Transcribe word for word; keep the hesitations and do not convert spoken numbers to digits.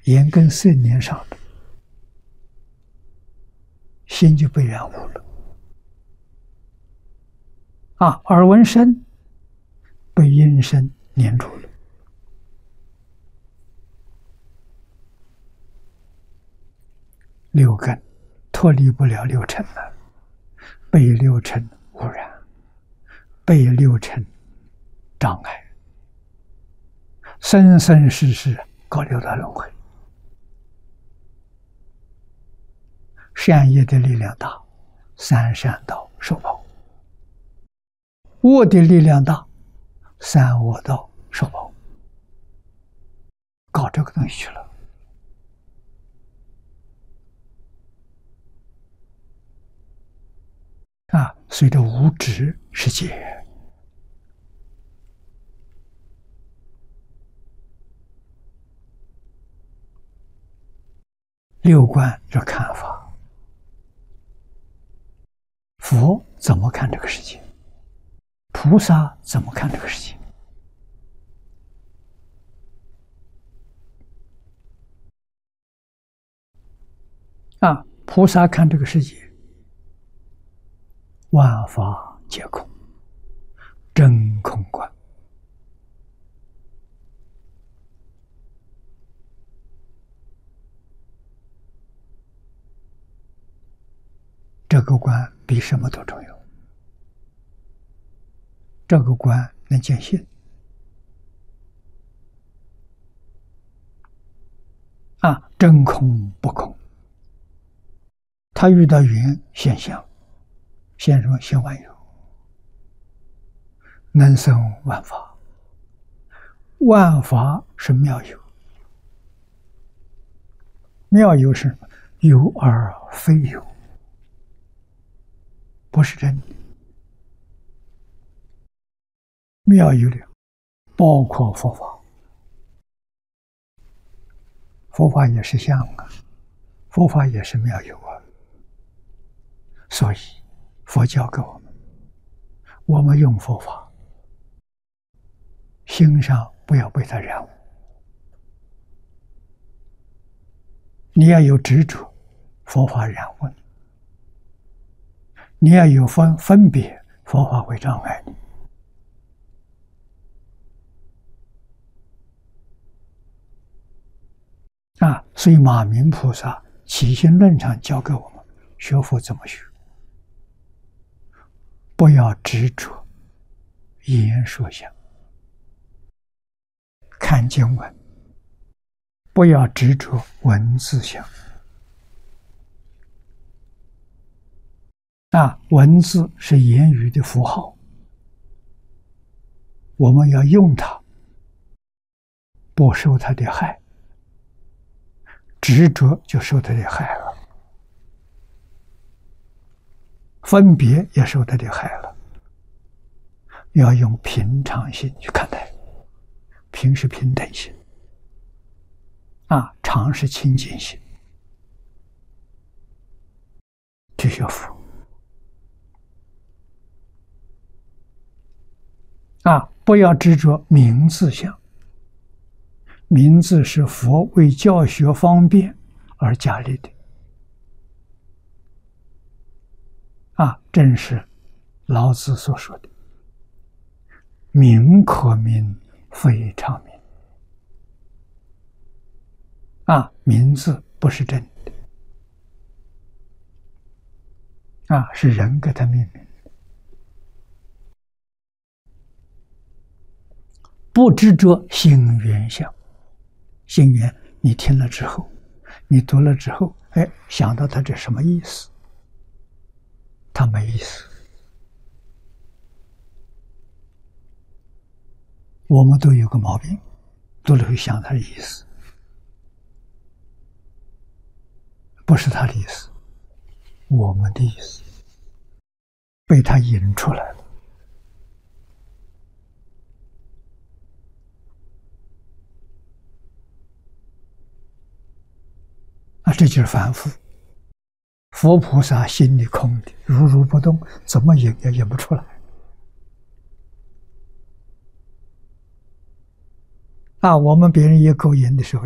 眼根色粘上了，心就被染污了。啊，耳闻声被音声粘住了。六根脱离不了六尘了，被六尘污染，被六尘障碍，生生世世搞六道轮回。善业的力量大，三善道受报；恶的力量大，三恶道受报。搞这个东西去了。啊，随着无执是解。六观是看法。佛怎么看这个世界？菩萨怎么看这个世界？啊，菩萨看这个世界，万法皆空，真空观。这个观比什么都重要。这个观能见性。啊，真空不空。他遇到缘现象，现什么？现万有，能生万法。万法是妙有，妙有是有而非有，不是真的。妙有的包括佛法，佛法也是相啊，佛法也是妙有啊。所以佛教给我们，我们用佛法，心上不要被它染污。你要有执着，佛法染污你；你要有分分别，佛法会障碍你。啊，所以马明菩萨起心论上教给我们，学佛怎么学？不要执着言说相，看经文；不要执着文字相。啊，文字是言语的符号，我们要用它，不受它的害。执着就受它的害了，分别也受它的害了。要用平常心去看待，平是平等心，啊，常是清净心，去学佛。啊，不要执着名字相。名字是佛为教学方便而加立的。啊，正是老子所说的“名可名，非常名”。啊，名字不是真的，啊，是人给他命名。不执着心缘相。心缘，你听了之后，你读了之后，哎，想到它这什么意思？它没意思。我们都有个毛病，读了会想它的意思，不是它的意思，我们的意思被它引出来了。啊，这就是凡夫。佛菩萨心里空的，如如不动，怎么引也引不出来。啊，我们别人也勾引的时候，